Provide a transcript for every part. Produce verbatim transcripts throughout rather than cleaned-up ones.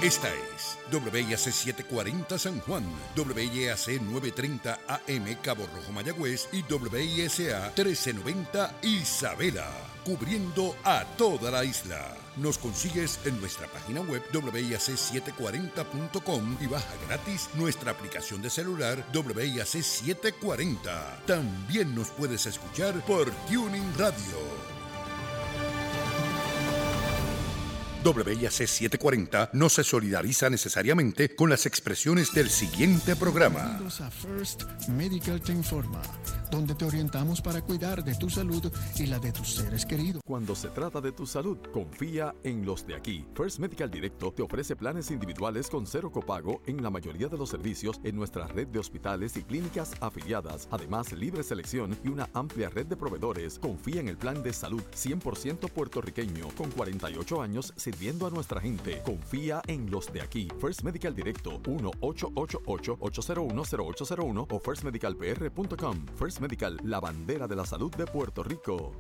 Esta es W I A C setecientos cuarenta San Juan, W I A C novecientos treinta A M Cabo Rojo Mayagüez y W I S A trece noventa Isabela, cubriendo a toda la isla. Nos consigues en nuestra página web W I A C setecientos cuarenta punto com y baja gratis nuestra aplicación de celular W I A C setecientos cuarenta. También nos puedes escuchar por Tuning Radio. W I A C setecientos cuarenta no se solidariza necesariamente con las expresiones del siguiente programa. Bienvenidos a First Medical Te Informa, donde te orientamos para cuidar de tu salud y la de tus seres queridos. Cuando se trata de tu salud, confía en los de aquí. First Medical Directo te ofrece planes individuales con cero copago en la mayoría de los servicios en nuestra red de hospitales y clínicas afiliadas. Además, libre selección y una amplia red de proveedores. Confía en el plan de salud cien por ciento puertorriqueño con cuarenta y ocho años sirviendo a nuestra gente. Confía en los de aquí. First Medical Directo uno ocho ocho ocho, ocho cero uno, cero ocho cero uno o first medical p r punto com. First Medical, la bandera de la salud de Puerto Rico.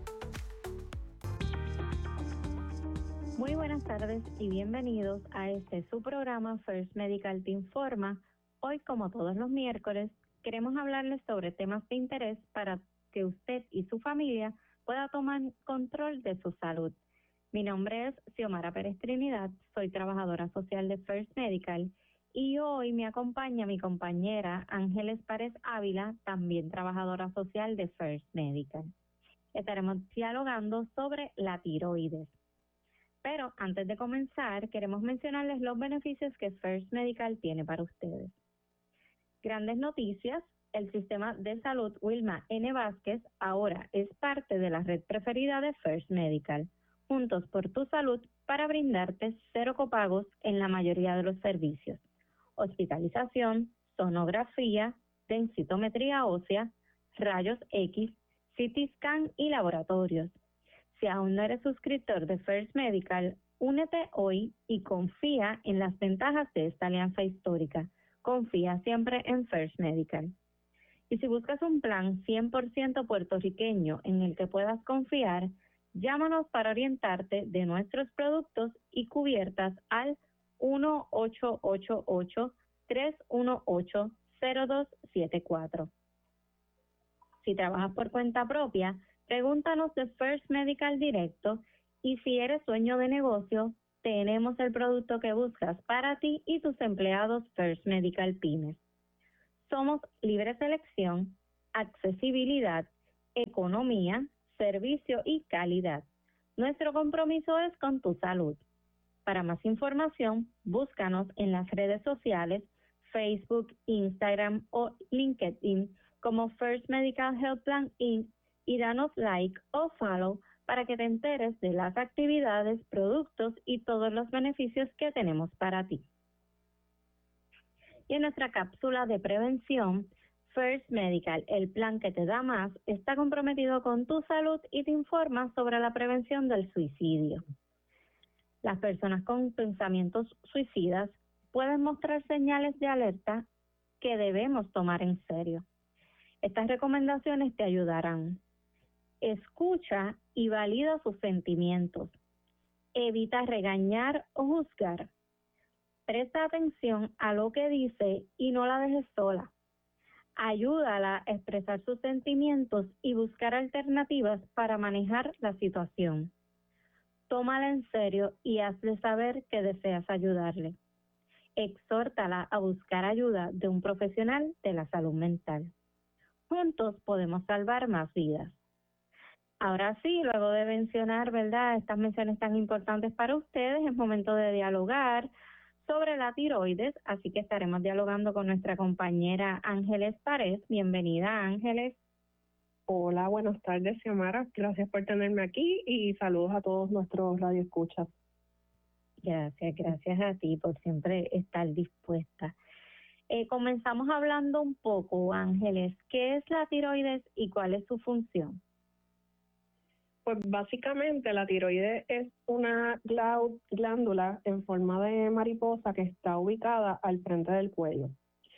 Muy buenas tardes y bienvenidos a este su programa First Medical Te Informa. Hoy, como todos los miércoles, queremos hablarles sobre temas de interés para que usted y su familia pueda tomar control de su salud. Mi nombre es Xiomara Pérez Trinidad, soy trabajadora social de First Medical y hoy me acompaña mi compañera Ángeles Párez Ávila, también trabajadora social de First Medical. Estaremos dialogando sobre la tiroides. Pero antes de comenzar, queremos mencionarles los beneficios que First Medical tiene para ustedes. Grandes noticias, el sistema de salud Wilma N. Vázquez ahora es parte de la red preferida de First Medical. Juntos por tu salud para brindarte cero copagos en la mayoría de los servicios. Hospitalización, sonografía, densitometría ósea, rayos X, C T scan y laboratorios. Si aún no eres suscriptor de First Medical, únete hoy y confía en las ventajas de esta alianza histórica. Confía siempre en First Medical. Y si buscas un plan cien por ciento puertorriqueño en el que puedas confiar, llámanos para orientarte de nuestros productos y cubiertas al uno ocho ocho ocho, tres uno ocho, cero dos siete cuatro. Si trabajas por cuenta propia, pregúntanos de First Medical Directo y si eres dueño de negocio, tenemos el producto que buscas para ti y tus empleados First Medical Pymes. Somos libre selección, accesibilidad, economía, servicio y calidad. Nuestro compromiso es con tu salud. Para más información, búscanos en las redes sociales, Facebook, Instagram o LinkedIn como First Medical Health Plan Incorporated y danos like o follow para que te enteres de las actividades, productos y todos los beneficios que tenemos para ti. Y en nuestra cápsula de prevención, First Medical, el plan que te da más, está comprometido con tu salud y te informa sobre la prevención del suicidio. Las personas con pensamientos suicidas pueden mostrar señales de alerta que debemos tomar en serio. Estas recomendaciones te ayudarán. Escucha y valida sus sentimientos. Evita regañar o juzgar. Presta atención a lo que dice y no la dejes sola. Ayúdala a expresar sus sentimientos y buscar alternativas para manejar la situación. Tómala en serio y hazle saber que deseas ayudarle. Exhórtala a buscar ayuda de un profesional de la salud mental. Juntos podemos salvar más vidas. Ahora sí, luego de mencionar, ¿verdad?, estas menciones tan importantes para ustedes, es momento de dialogar sobre la tiroides, así que estaremos dialogando con nuestra compañera Ángeles Párez. Bienvenida, Ángeles. Hola, buenas tardes, Xiomara. Gracias por tenerme aquí y saludos a todos nuestros radioescuchas. Gracias, gracias a ti por siempre estar dispuesta. Eh, comenzamos hablando un poco, Ángeles, ¿qué es la tiroides y cuál es su función? Pues básicamente la tiroides es una glándula en forma de mariposa que está ubicada al frente del cuello.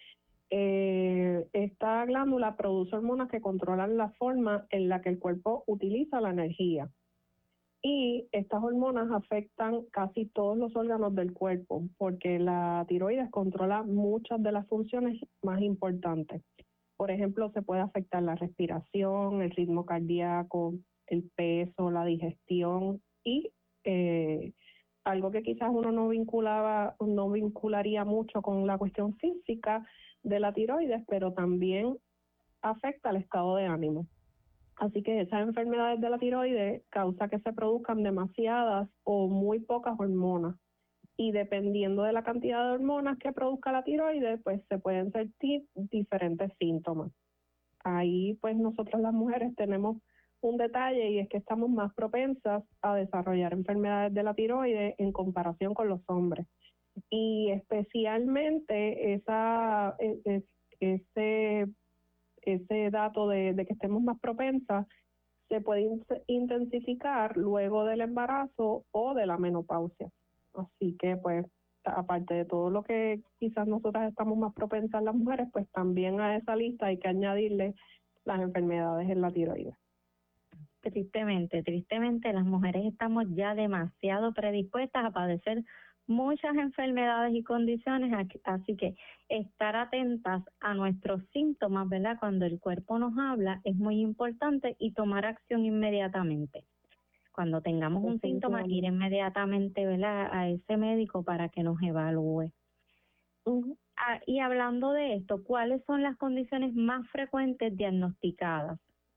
Eh, esta glándula produce hormonas que controlan la forma en la que el cuerpo utiliza la energía. Y estas hormonas afectan casi todos los órganos del cuerpo, porque la tiroides controla muchas de las funciones más importantes. Por ejemplo, se puede afectar la respiración, el ritmo cardíaco, el peso, la digestión y eh, algo que quizás uno no vinculaba, no vincularía mucho con la cuestión física de la tiroides, pero también afecta el estado de ánimo. Así que esas enfermedades de la tiroides causa que se produzcan demasiadas o muy pocas hormonas. Y dependiendo de la cantidad de hormonas que produzca la tiroides, pues se pueden sentir diferentes síntomas. Ahí pues nosotros las mujeres tenemos un detalle y es que estamos más propensas a desarrollar enfermedades de la tiroides en comparación con los hombres. Y especialmente esa, es, ese, ese dato de, de que estemos más propensas se puede intensificar luego del embarazo o de la menopausia. Así que, pues, aparte de todo lo que quizás nosotras estamos más propensas las mujeres, pues también a esa lista hay que añadirle las enfermedades en la tiroides. Tristemente, tristemente las mujeres estamos ya demasiado predispuestas a padecer muchas enfermedades y condiciones, así que estar atentas a nuestros síntomas, ¿verdad? Cuando el cuerpo nos habla es muy importante y tomar acción inmediatamente. Cuando tengamos un síntoma, ir inmediatamente, ¿verdad?, a ese médico para que nos evalúe. Uh-huh. Ah, y hablando de esto, ¿cuáles son las condiciones más frecuentes diagnosticadas?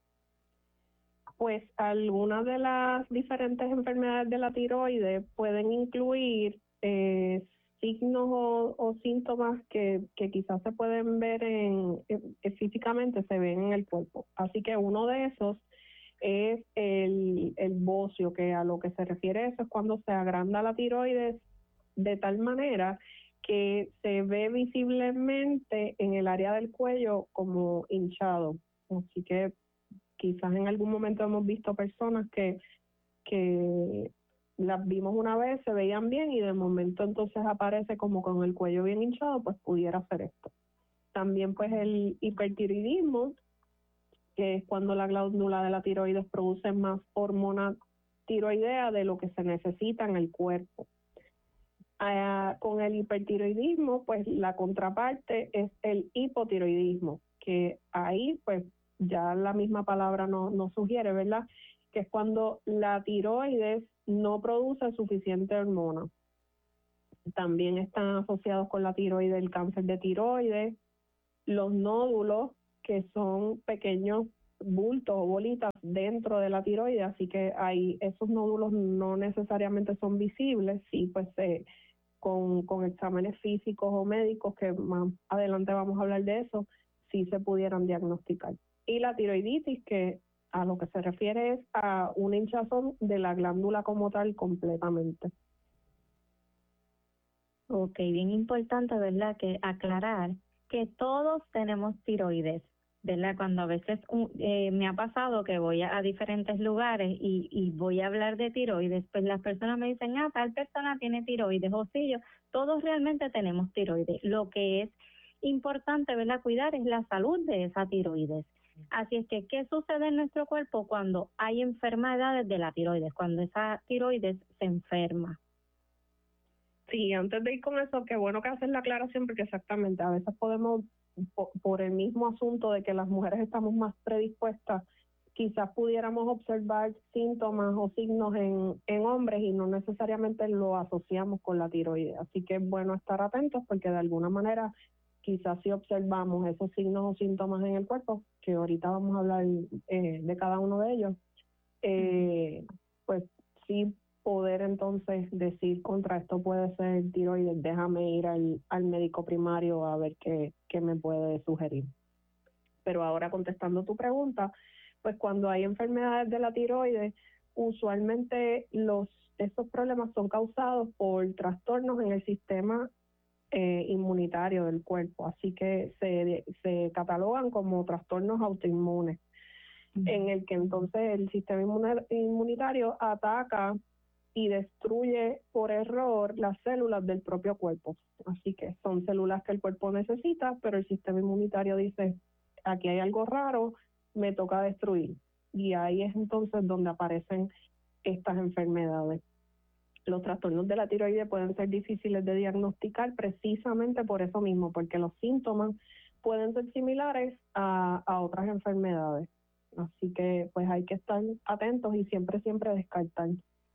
Pues algunas de las diferentes enfermedades de la tiroides pueden incluir eh, signos o, o síntomas que, que quizás se pueden ver en, en físicamente se ven en el cuerpo. Así que uno de esos es el, el bocio, que a lo que se refiere eso es cuando se agranda la tiroides de tal manera que se ve visiblemente en el área del cuello como hinchado. Así que quizás en algún momento hemos visto personas que, que las vimos una vez, se veían bien y de momento entonces aparece como con el cuello bien hinchado, pues pudiera ser esto. También pues el hipertiroidismo, que es cuando la glándula de la tiroides produce más hormona tiroidea de lo que se necesita en el cuerpo. Uh, con el hipertiroidismo, pues la contraparte es el hipotiroidismo, que ahí pues ya la misma palabra nos no sugiere, ¿verdad?, que es cuando la tiroides no produce suficiente hormona. También están asociados con la tiroides el cáncer de tiroides, los nódulos, que son pequeños bultos o bolitas dentro de la tiroides, así que ahí esos nódulos no necesariamente son visibles, sí, pues eh, con, con exámenes físicos o médicos, que más adelante vamos a hablar de eso, sí se pudieran diagnosticar. Y la tiroiditis, que a lo que se refiere es a una hinchazón de la glándula como tal completamente. Ok, bien importante, ¿verdad?, que aclarar que todos tenemos tiroides, ¿verdad? Cuando a veces eh, me ha pasado que voy a, a diferentes lugares y, y voy a hablar de tiroides, pues las personas me dicen, ah, tal persona tiene tiroides, o sí, yo, todos realmente tenemos tiroides. Lo que es importante, ¿verdad?, cuidar es la salud de esa tiroides. Así es que, ¿qué sucede en nuestro cuerpo cuando hay enfermedades de la tiroides, cuando esa tiroides se enferma? Sí, antes de ir con eso, qué bueno que haces la aclaración, porque exactamente, a veces podemos, por, por el mismo asunto de que las mujeres estamos más predispuestas, quizás pudiéramos observar síntomas o signos en, en hombres y no necesariamente lo asociamos con la tiroides. Así que es bueno estar atentos, porque de alguna manera quizás si observamos esos signos o síntomas en el cuerpo, que ahorita vamos a hablar eh, de cada uno de ellos, eh, pues sí poder entonces decir contra esto puede ser tiroides, déjame ir al, al médico primario a ver qué, qué me puede sugerir. Pero ahora contestando tu pregunta, pues cuando hay enfermedades de la tiroides, usualmente los estos problemas son causados por trastornos en el sistema Eh, inmunitario del cuerpo, así que se, se catalogan como trastornos autoinmunes, uh-huh, en el que entonces el sistema inmunitario ataca y destruye por error las células del propio cuerpo. Así que son células que el cuerpo necesita, pero el sistema inmunitario dice, aquí hay algo raro, me toca destruir. Y ahí es entonces donde aparecen estas enfermedades. Los trastornos de la tiroides pueden ser difíciles de diagnosticar precisamente por eso mismo, porque los síntomas pueden ser similares a, a otras enfermedades. Así que pues hay que estar atentos y siempre, siempre descartar.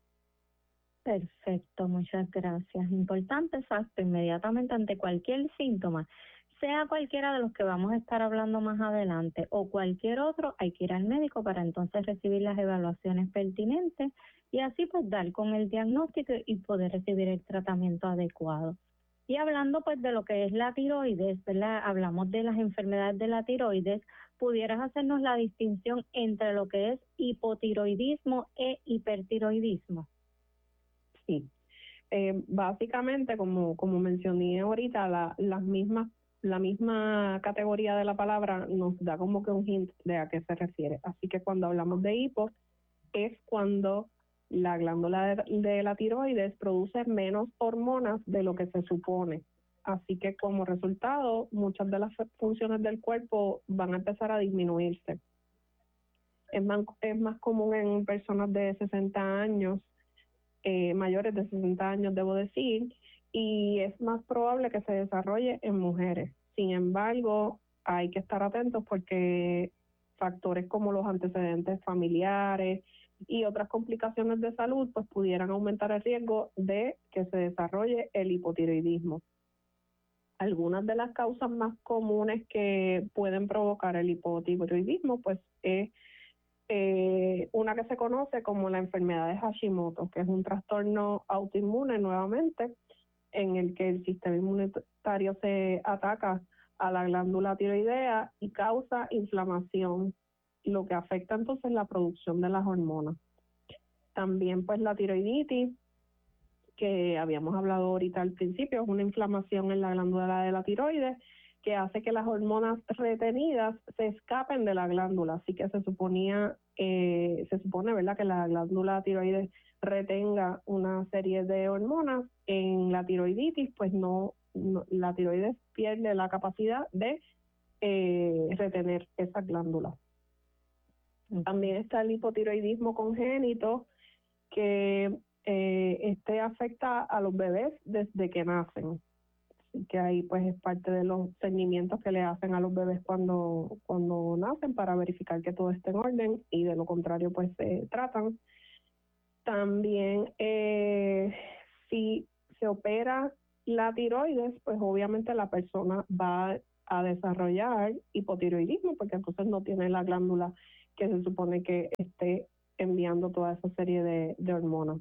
Perfecto, muchas gracias. Importante, exacto, inmediatamente ante cualquier síntoma, sea cualquiera de los que vamos a estar hablando más adelante o cualquier otro, hay que ir al médico para entonces recibir las evaluaciones pertinentes y así pues dar con el diagnóstico y poder recibir el tratamiento adecuado. Y hablando pues de lo que es la tiroides, ¿verdad? Hablamos de las enfermedades de la tiroides, ¿pudieras hacernos la distinción entre lo que es hipotiroidismo e hipertiroidismo? Sí, eh, básicamente como, como mencioné ahorita, la, las mismas, la misma categoría de la palabra nos da como que un hint de a qué se refiere. Así que cuando hablamos de hipo, es cuando la glándula de, de la tiroides produce menos hormonas de lo que se supone. Así que como resultado, muchas de las funciones del cuerpo van a empezar a disminuirse. Es más, es más común en personas de sesenta años, eh, mayores de sesenta años debo decir, y es más probable que se desarrolle en mujeres. Sin embargo, hay que estar atentos porque factores como los antecedentes familiares y otras complicaciones de salud pues pudieran aumentar el riesgo de que se desarrolle el hipotiroidismo. Algunas de las causas más comunes que pueden provocar el hipotiroidismo pues es eh, una que se conoce como la enfermedad de Hashimoto, que es un trastorno autoinmune nuevamente en el que el sistema inmunitario se ataca a la glándula tiroidea y causa inflamación, lo que afecta entonces la producción de las hormonas. También pues la tiroiditis, que habíamos hablado ahorita al principio, es una inflamación en la glándula de la tiroides que hace que las hormonas retenidas se escapen de la glándula, así que se suponía, eh, se supone, ¿verdad?, que la glándula tiroides retenga una serie de hormonas. En la tiroiditis, pues no, no la tiroides pierde la capacidad de eh, retener esas glándulas. También está el hipotiroidismo congénito, que eh, este afecta a los bebés desde que nacen. Así que ahí pues es parte de los seguimientos que le hacen a los bebés cuando, cuando nacen para verificar que todo esté en orden y de lo contrario pues se tratan. También eh, si se opera la tiroides, pues obviamente la persona va a desarrollar hipotiroidismo porque entonces no tiene la glándula que se supone que esté enviando toda esa serie de, de hormonas.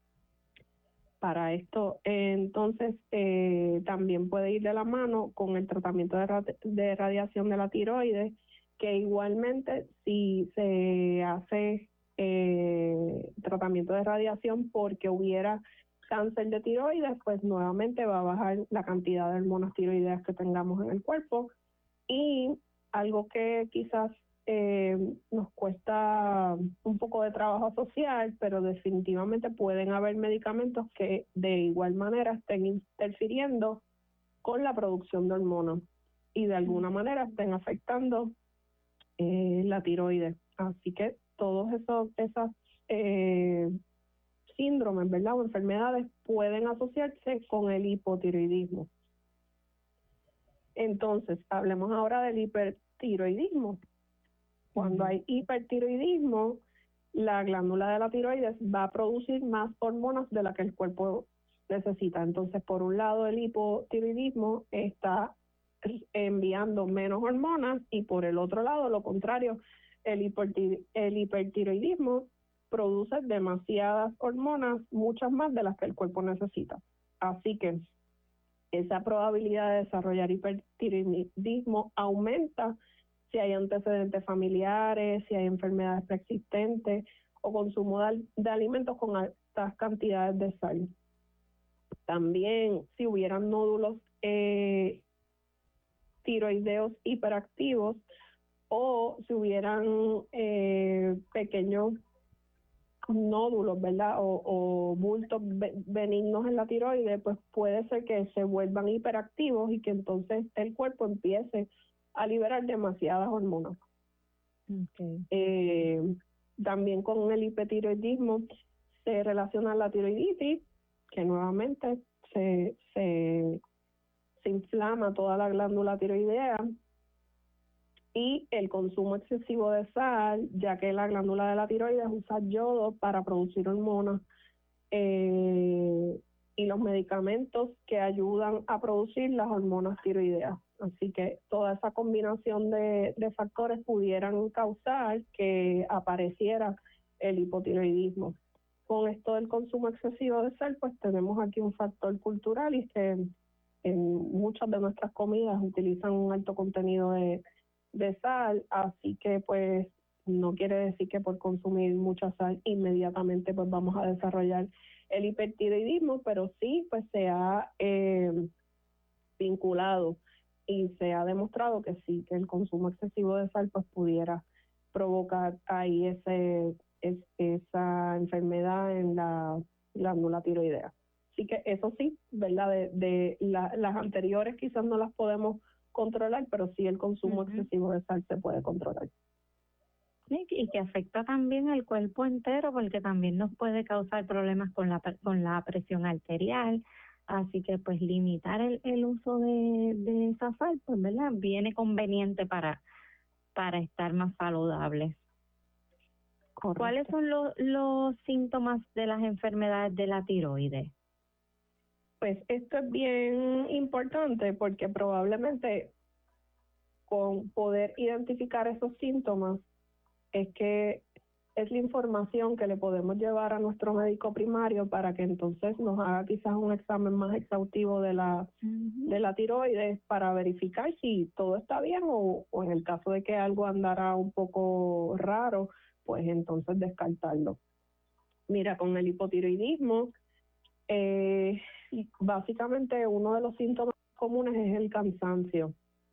Para esto, eh, entonces, eh, también puede ir de la mano con el tratamiento de, radi de radiación de la tiroides, que igualmente si se hace eh, tratamiento de radiación porque hubiera cáncer de tiroides, pues nuevamente va a bajar la cantidad de hormonas tiroideas que tengamos en el cuerpo. Y algo que quizás Eh, nos cuesta un poco de trabajo asociar, pero definitivamente pueden haber medicamentos que de igual manera estén interfiriendo con la producción de hormonas y de alguna manera estén afectando eh, la tiroides. Así que todos esos esas eh, síndromes, ¿verdad?, o enfermedades pueden asociarse con el hipotiroidismo. Entonces, hablemos ahora del hipertiroidismo. Cuando hay hipertiroidismo, la glándula de la tiroides va a producir más hormonas de las que el cuerpo necesita. Entonces, por un lado, el hipotiroidismo está enviando menos hormonas y por el otro lado, lo contrario, el, hipertir el hipertiroidismo produce demasiadas hormonas, muchas más de las que el cuerpo necesita. Así que esa probabilidad de desarrollar hipertiroidismo aumenta si hay antecedentes familiares, si hay enfermedades preexistentes o consumo de, de alimentos con altas cantidades de sal. También si hubieran nódulos eh, tiroideos hiperactivos o si hubieran eh, pequeños nódulos, ¿verdad? O, o bultos benignos en la tiroides, pues puede ser que se vuelvan hiperactivos y que entonces el cuerpo empiece a liberar demasiadas hormonas. Okay. Eh, también con el hipertiroidismo se relaciona la tiroiditis, que nuevamente se, se, se inflama toda la glándula tiroidea, y el consumo excesivo de sal, ya que la glándula de la tiroides usa yodo para producir hormonas eh, y los medicamentos que ayudan a producir las hormonas tiroideas. Así que toda esa combinación de, de factores pudieran causar que apareciera el hipotiroidismo. Con esto del consumo excesivo de sal, pues tenemos aquí un factor cultural, y que en muchas de nuestras comidas utilizan un alto contenido de, de sal, así que pues no quiere decir que por consumir mucha sal inmediatamente pues vamos a desarrollar el hipertiroidismo, pero sí pues se ha eh, vinculado y se ha demostrado que sí, que el consumo excesivo de sal pues pudiera provocar ahí ese es, esa enfermedad en la glándula tiroidea. Así que eso sí, ¿verdad? De, de la, las anteriores quizás no las podemos controlar, pero sí el consumo uh-huh. excesivo de sal se puede controlar. Sí, y que afecta también al cuerpo entero, porque también nos puede causar problemas con la con la presión arterial. Así que pues limitar el, el uso de, de esa sal, pues verdad, viene conveniente para, para estar más saludables. Correcto. ¿Cuáles son lo, los síntomas de las enfermedades de la tiroides? Pues esto es bien importante, porque probablemente con poder identificar esos síntomas es que es la información que le podemos llevar a nuestro médico primario para que entonces nos haga quizás un examen más exhaustivo de la uh-huh. de la tiroides, para verificar si todo está bien, o, o en el caso de que algo andara un poco raro, pues entonces descartarlo. Mira, con el hipotiroidismo, eh, básicamente uno de los síntomas comunes es el cansancio.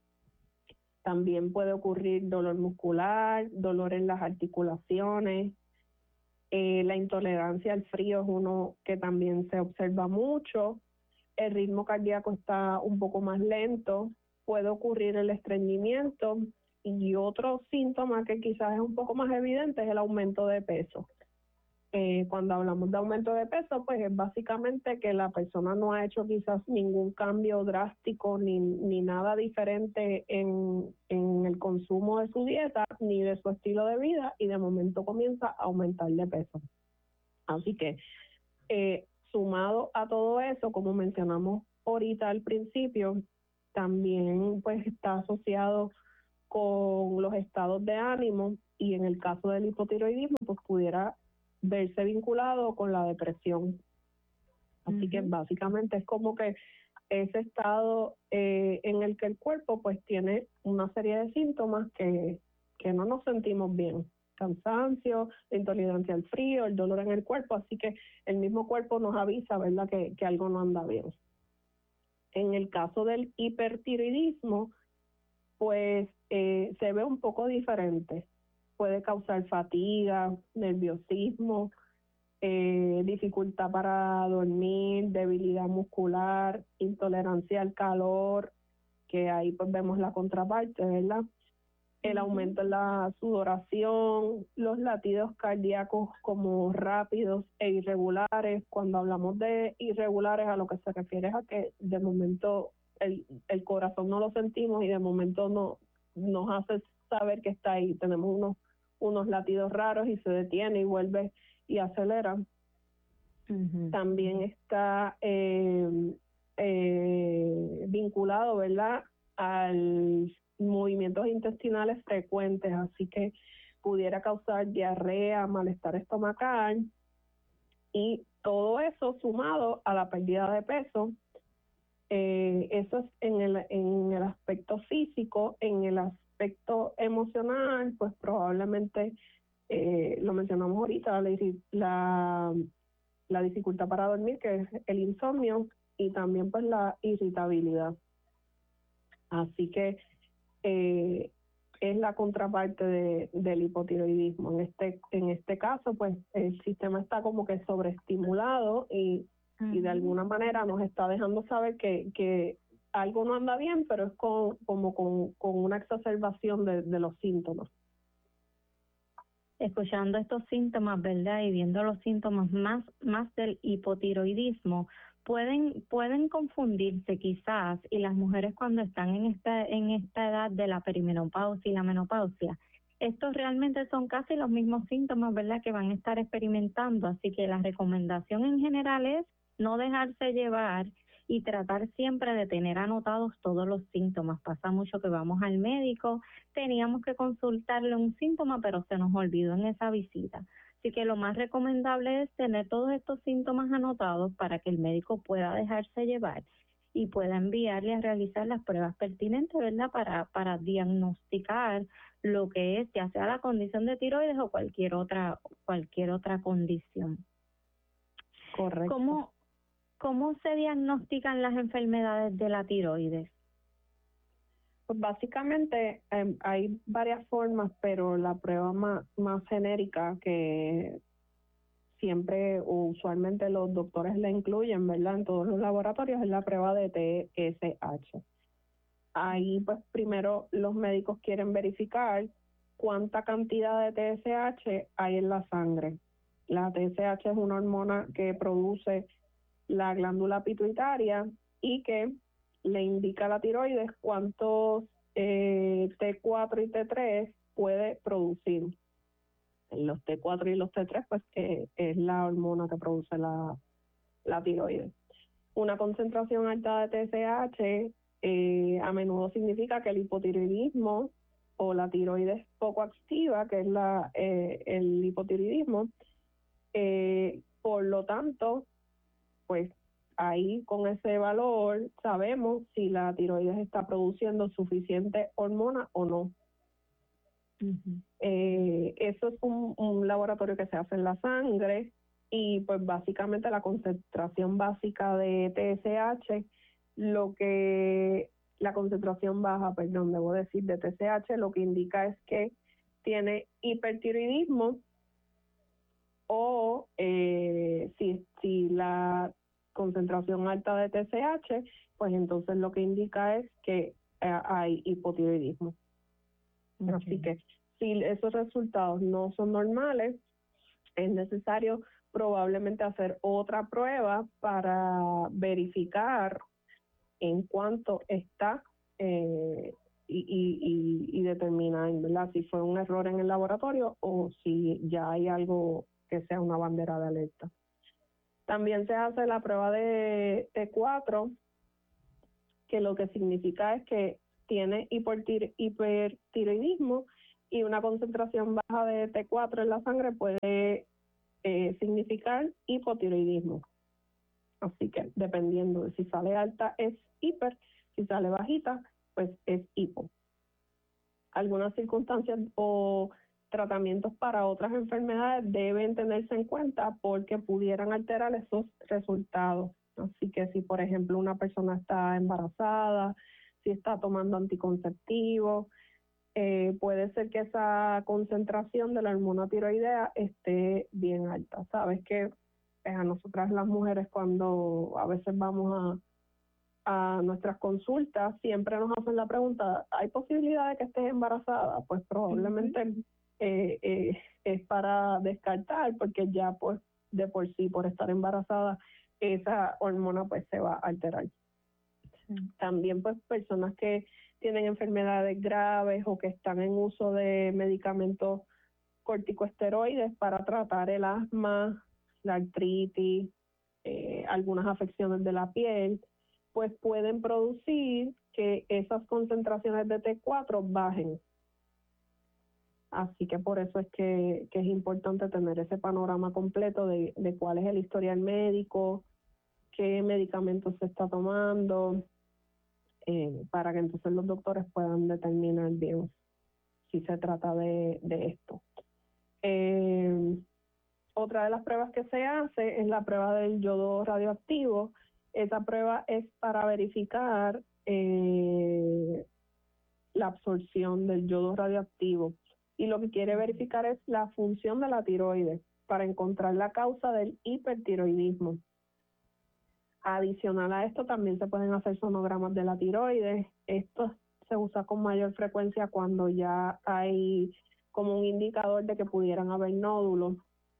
También puede ocurrir dolor muscular, dolor en las articulaciones. Eh, la intolerancia al frío es uno que también se observa mucho. El ritmo cardíaco está un poco más lento. Puede ocurrir el estreñimiento. Y otro síntoma que quizás es un poco más evidente es el aumento de peso. Eh, cuando hablamos de aumento de peso, pues es básicamente que la persona no ha hecho quizás ningún cambio drástico ni, ni nada diferente en, en el consumo de su dieta ni de su estilo de vida, y de momento comienza a aumentar de peso. Así que eh, sumado a todo eso, como mencionamos ahorita al principio, también pues está asociado con los estados de ánimo, y en el caso del hipotiroidismo pues pudiera verse vinculado con la depresión. Así uh-huh. que básicamente es como que ese estado eh, en el que el cuerpo pues tiene una serie de síntomas que, que no nos sentimos bien. Cansancio, intolerancia al frío, el dolor en el cuerpo, así que el mismo cuerpo nos avisa, ¿verdad?, que, que algo no anda bien. En el caso del hipertiroidismo, pues eh, se ve un poco diferente. Puede causar fatiga, nerviosismo, eh, dificultad para dormir, debilidad muscular, intolerancia al calor, que ahí pues vemos la contraparte, ¿verdad? El aumento en la sudoración, los latidos cardíacos como rápidos e irregulares. Cuando hablamos de irregulares, a lo que se refiere es a que de momento el, el corazón no lo sentimos y de momento no nos hace saber que está ahí. Tenemos unos unos latidos raros y se detiene y vuelve y acelera. Uh-huh. También está eh, eh, vinculado, ¿verdad?, al movimientos intestinales frecuentes, así que pudiera causar diarrea, malestar estomacal, y todo eso sumado a la pérdida de peso. Eh, eso es en el, en el aspecto físico. En el aspecto emocional, pues probablemente, eh, lo mencionamos ahorita, la, la, la dificultad para dormir, que es el insomnio, y también pues la irritabilidad. Así que eh, es la contraparte de, del hipotiroidismo. En este, en este caso, pues el sistema está como que sobreestimulado y, uh-huh. y de alguna manera nos está dejando saber que, que algo no anda bien, pero es con, como con, con una exacerbación de, de los síntomas. escuchando estos síntomas, ¿verdad? Y viendo los síntomas más, más del hipotiroidismo, pueden, pueden confundirse quizás, y las mujeres cuando están en esta, en esta edad de la perimenopausia y la menopausia, estos realmente son casi los mismos síntomas, ¿verdad?, que van a estar experimentando. Así que la recomendación en general es no dejarse llevar y tratar siempre de tener anotados todos los síntomas. Pasa mucho que vamos al médico, teníamos que consultarle un síntoma, pero se nos olvidó en esa visita. Así que lo más recomendable es tener todos estos síntomas anotados para que el médico pueda dejarse llevar y pueda enviarle a realizar las pruebas pertinentes, ¿verdad?, para, para diagnosticar lo que es, ya sea la condición de tiroides o cualquier otra, cualquier otra condición. Correcto. ¿Cómo, cómo se diagnostican las enfermedades de la tiroides? Pues básicamente eh, hay varias formas, pero la prueba más, más genérica que siempre o usualmente los doctores la incluyen, ¿verdad?, en todos los laboratorios es la prueba de T S H. Ahí pues primero los médicos quieren verificar cuánta cantidad de T S H hay en la sangre. La T S H es una hormona que produce la glándula pituitaria y que le indica a la tiroides cuántos eh, T cuatro y T tres puede producir. Los T cuatro y los T tres pues eh, es la hormona que produce la, la tiroides. Una concentración alta de T S H eh, a menudo significa que el hipotiroidismo o la tiroides poco activa, que es la eh, el hipotiroidismo, eh, por lo tanto, pues ahí con ese valor sabemos si la tiroides está produciendo suficiente hormona o no. Uh-huh. Eh, eso es un, un laboratorio que se hace en la sangre y pues básicamente la concentración básica de T S H, lo que la concentración baja, perdón, debo decir de T S H, lo que indica es que tiene hipertiroidismo o eh, si, si la concentración alta de T S H, pues entonces lo que indica es que eh, hay hipotiroidismo. Okay. Así que si esos resultados no son normales, es necesario probablemente hacer otra prueba para verificar en cuánto está eh, y, y, y, y determinar, ¿verdad?, si fue un error en el laboratorio o si ya hay algo que sea una bandera de alerta. También se hace la prueba de T cuatro, que lo que significa es que tiene hipertir- hipertiroidismo y una concentración baja de T cuatro en la sangre puede eh, significar hipotiroidismo. Así que dependiendo de si sale alta es hiper, si sale bajita pues es hipo. Algunas circunstancias o tratamientos para otras enfermedades deben tenerse en cuenta porque pudieran alterar esos resultados. Así que si, por ejemplo, una persona está embarazada, si está tomando anticonceptivos, eh, puede ser que esa concentración de la hormona tiroidea esté bien alta. Sabes que eh, a nosotras las mujeres cuando a veces vamos a, a nuestras consultas, siempre nos hacen la pregunta, ¿hay posibilidad de que estés embarazada? Pues probablemente uh-huh. eh, eh, es para descartar porque ya pues de por sí, por estar embarazada, esa hormona pues se va a alterar. Sí. También pues personas que tienen enfermedades graves o que están en uso de medicamentos corticosteroides para tratar el asma, la artritis, eh, algunas afecciones de la piel, pues pueden producir que esas concentraciones de T cuatro bajen. Así que por eso es que, que es importante tener ese panorama completo de, de cuál es el historial médico, qué medicamentos se está tomando, eh, para que entonces los doctores puedan determinar bien si se trata de, de esto. Eh, otra de las pruebas que se hace es la prueba del yodo radioactivo. Esa prueba es para verificar eh, la absorción del yodo radioactivo. Y lo que quiere verificar es la función de la tiroides para encontrar la causa del hipertiroidismo. Adicional a esto, también se pueden hacer sonogramas de la tiroides. Esto se usa con mayor frecuencia cuando ya hay como un indicador de que pudieran haber nódulos.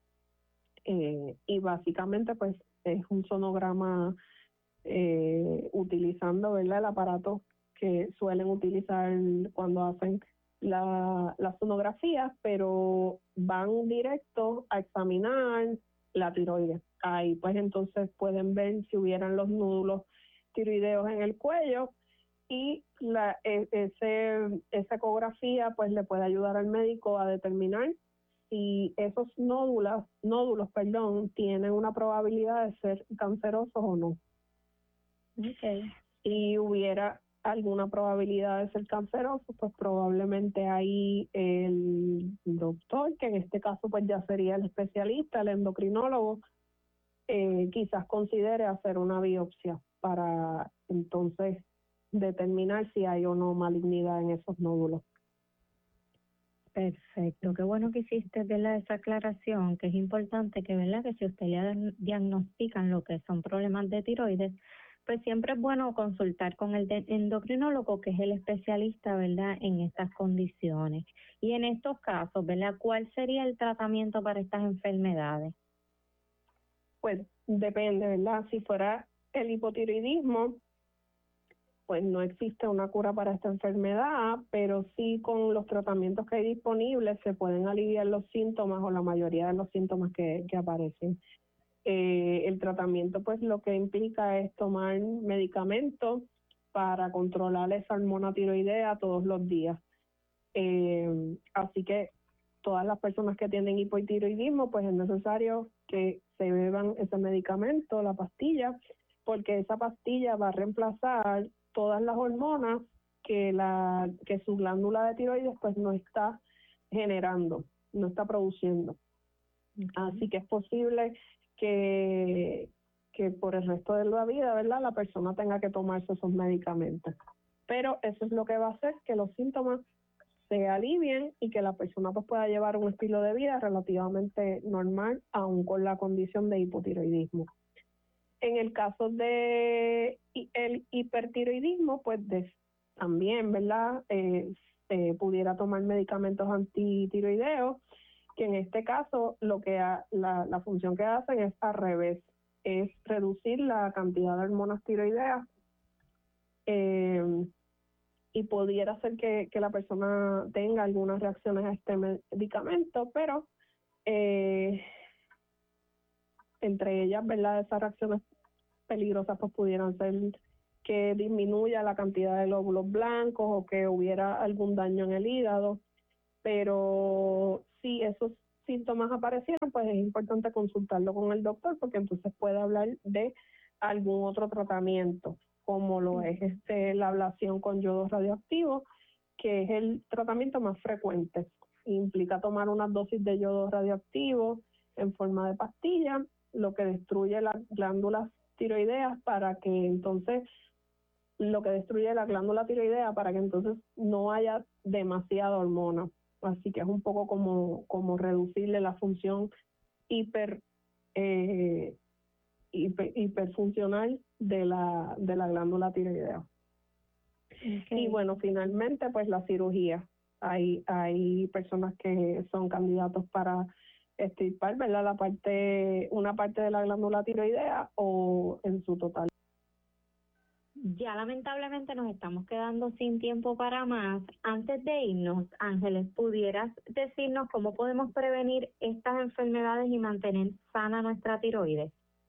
Eh, y básicamente pues es un sonograma eh, utilizando, ¿verdad?, el aparato que suelen utilizar cuando hacen la, la sonografía, pero van directo a examinar la tiroides. Ahí pues entonces pueden ver si hubieran los nódulos tiroideos en el cuello, y la, ese, esa ecografía pues le puede ayudar al médico a determinar si esos nódulos, nódulos perdón, tienen una probabilidad de ser cancerosos o no. Okay. Si hubiera alguna probabilidad de ser canceroso, pues probablemente ahí el doctor, que en este caso pues ya sería el especialista, el endocrinólogo, eh, quizás considere hacer una biopsia para entonces determinar si hay o no malignidad en esos nódulos. Perfecto, qué bueno que hiciste, ¿verdad?, esa aclaración, que es importante que, ¿verdad?, que si usted le diagnostican lo que son problemas de tiroides, pues siempre es bueno consultar con el endocrinólogo, que es el especialista, ¿verdad?, en estas condiciones. Y en estos casos, ¿verdad?, ¿cuál sería el tratamiento para estas enfermedades? Pues depende, ¿verdad? Si fuera el hipotiroidismo, pues no existe una cura para esta enfermedad, pero sí con los tratamientos que hay disponibles se pueden aliviar los síntomas o la mayoría de los síntomas que, que aparecen. Eh, el tratamiento pues lo que implica es tomar medicamentos para controlar esa hormona tiroidea todos los días. Eh, así que todas las personas que tienen hipotiroidismo pues es necesario que se beban ese medicamento, la pastilla, porque esa pastilla va a reemplazar todas las hormonas que la que su glándula de tiroides pues no está generando, no está produciendo. Okay. Así que es posible que, que por el resto de la vida, ¿verdad?, la persona tenga que tomarse esos medicamentos. Pero eso es lo que va a hacer que los síntomas se alivien y que la persona pues pueda llevar un estilo de vida relativamente normal, aún con la condición de hipotiroidismo. En el caso de el hipertiroidismo, pues de, también, ¿verdad?, eh, eh, pudiera tomar medicamentos antitiroideos, que en este caso lo que ha, la, la función que hacen es al revés, es reducir la cantidad de hormonas tiroideas, eh, y pudiera ser que, que la persona tenga algunas reacciones a este medicamento, pero eh, entre ellas, ¿verdad?, esas reacciones peligrosas pues pudieran ser que disminuya la cantidad de glóbulos blancos o que hubiera algún daño en el hígado, pero si esos síntomas aparecieron, pues es importante consultarlo con el doctor, porque entonces puede hablar de algún otro tratamiento, como lo es este la ablación con yodo radioactivo, que es el tratamiento más frecuente. Implica tomar unas dosis de yodo radioactivo en forma de pastilla, lo que destruye las glándulas tiroideas para que entonces lo que destruye la glándula tiroidea para que entonces no haya demasiada hormona. Así que es un poco como, como reducirle la función hiper, eh, hiper hiperfuncional de la, de la glándula tiroidea. Okay. Y bueno, finalmente pues la cirugía. Hay, hay personas que son candidatos para extirpar, ¿verdad?, la parte, una parte de la glándula tiroidea o en su total. Ya lamentablemente nos estamos quedando sin tiempo para más. Antes de irnos, Ángeles, ¿pudieras decirnos cómo podemos prevenir estas enfermedades y mantener sana nuestra tiroides?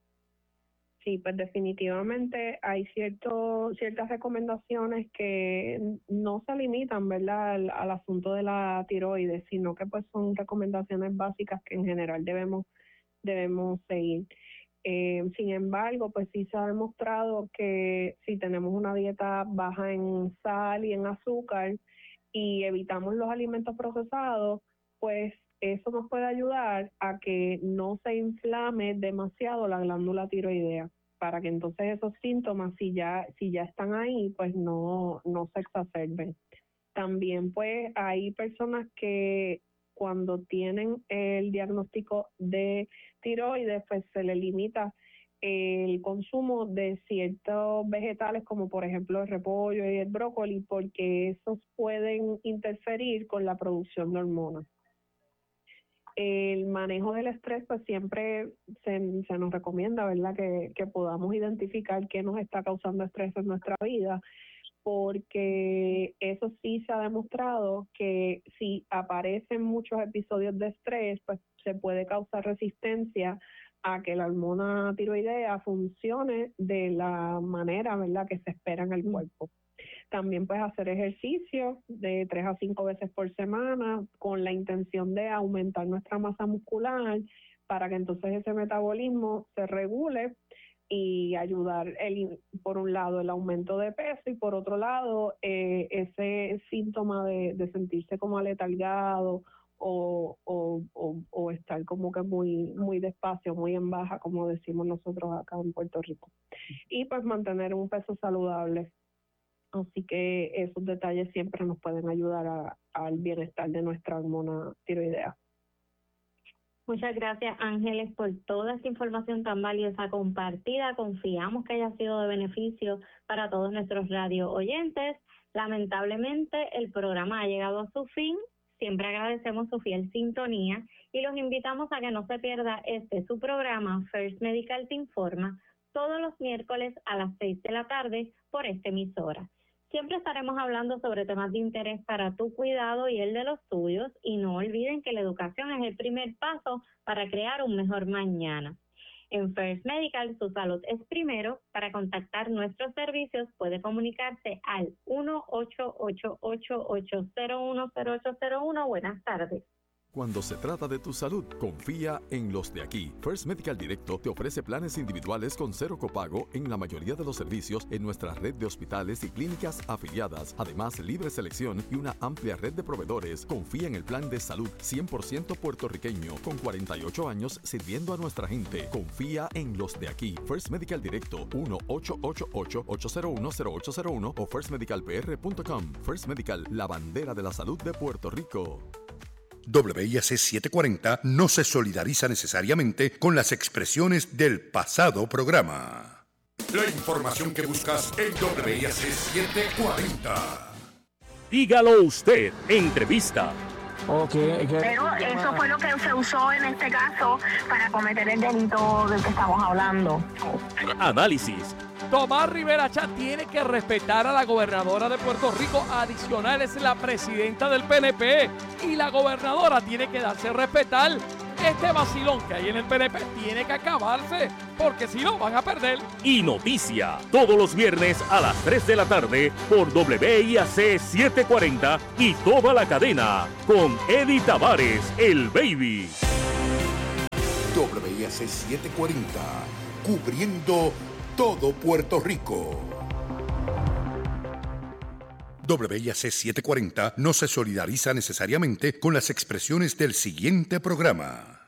Sí, pues definitivamente hay cierto, ciertas recomendaciones que no se limitan, ¿verdad?, al, al asunto de la tiroides, sino que pues son recomendaciones básicas que en general debemos, debemos seguir. Eh, sin embargo, pues sí se ha demostrado que si tenemos una dieta baja en sal y en azúcar y evitamos los alimentos procesados, pues eso nos puede ayudar a que no se inflame demasiado la glándula tiroidea, para que entonces esos síntomas, si ya si ya están ahí, pues no, no se exacerben. También pues hay personas que cuando tienen el diagnóstico de tiroides, pues se le limita el consumo de ciertos vegetales como por ejemplo el repollo y el brócoli, porque esos pueden interferir con la producción de hormonas. El manejo del estrés, pues siempre se, se nos recomienda, ¿verdad?, que, que podamos identificar qué nos está causando estrés en nuestra vida, porque eso sí se ha demostrado que si aparecen muchos episodios de estrés, pues se puede causar resistencia a que la hormona tiroidea funcione de la manera, ¿verdad?, que se espera en el cuerpo. También puedes hacer ejercicio de tres a cinco veces por semana con la intención de aumentar nuestra masa muscular para que entonces ese metabolismo se regule y ayudar, el, por un lado, el aumento de peso y por otro lado, eh, ese síntoma de, de sentirse como aletargado o, o, o, o estar como que muy, muy despacio, muy en baja, como decimos nosotros acá en Puerto Rico. Y pues mantener un peso saludable. Así que esos detalles siempre nos pueden ayudar a, al bienestar de nuestra hormona tiroidea. Muchas gracias, Ángeles, por toda esta información tan valiosa compartida. Confiamos que haya sido de beneficio para todos nuestros radio oyentes. Lamentablemente, el programa ha llegado a su fin. Siempre agradecemos su fiel sintonía y los invitamos a que no se pierda este su programa, First Medical Te Informa, todos los miércoles a las seis de la tarde por esta emisora. Siempre estaremos hablando sobre temas de interés para tu cuidado y el de los tuyos, y no olviden que la educación es el primer paso para crear un mejor mañana. En First Medical, su salud es primero. Para contactar nuestros servicios puede comunicarse al uno ocho ocho ocho ocho cero uno cero ocho cero uno. Buenas tardes. Cuando se trata de tu salud, confía en los de aquí. First Medical Directo te ofrece planes individuales con cero copago en la mayoría de los servicios en nuestra red de hospitales y clínicas afiliadas. Además, libre selección y una amplia red de proveedores. Confía en el plan de salud cien por ciento puertorriqueño con cuarenta y ocho años sirviendo a nuestra gente. Confía en los de aquí. First Medical Directo, uno ocho ocho ocho ocho cero uno cero ocho cero uno o first medical p r punto com. First Medical, la bandera de la salud de Puerto Rico. W I A C setecientos cuarenta no se solidariza necesariamente con las expresiones del pasado programa. La información que buscas en W I A C setecientos cuarenta. Dígalo usted, entrevista. Okay, okay. Pero eso fue lo que se usó en este caso para cometer el delito del que estamos hablando. Análisis. Tomás Rivera Chat tiene que respetar a la gobernadora de Puerto Rico. Adicional, es la presidenta del P N P y la gobernadora tiene que darse a respetar. Este vacilón que hay en el P N P tiene que acabarse, porque si no van a perder. Y noticia, todos los viernes a las tres de la tarde por W I A C setecientos cuarenta y toda la cadena con Eddie Tavares, el Baby. W I A C setecientos cuarenta, cubriendo todo Puerto Rico. W I A C setecientos cuarenta no se solidariza necesariamente con las expresiones del siguiente programa.